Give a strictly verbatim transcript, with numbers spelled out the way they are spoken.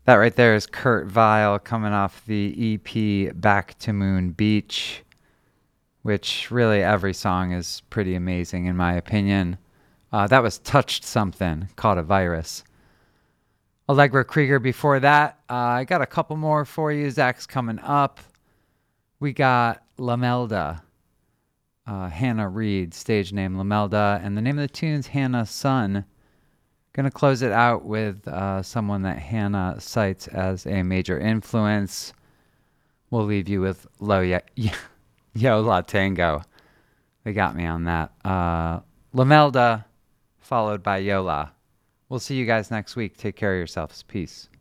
That right there is Kurt Vile coming off the E P Back to Moon Beach, which really every song is pretty amazing in my opinion. Uh, that was Touched Something, Caught a Virus. Allegra Krieger before that. Uh, I got a couple more for you. Zach's coming up. We got Lamelda. Uh, Hannah Reid, stage name Lamelda, and the name of the tune's Hannah's Son. Gonna close it out with uh, someone that Hannah cites as a major influence. We'll leave you with Lo Yo, Yo La Tango. They got me on that. Uh, Lamelda, followed by Yola. We'll see you guys next week. Take care of yourselves. Peace.